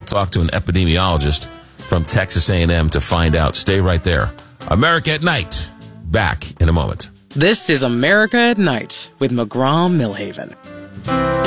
talk to an epidemiologist from Texas A&M to find out. Stay right there. America at Night. Back in a moment. This is America at Night with McGraw-Milhaven.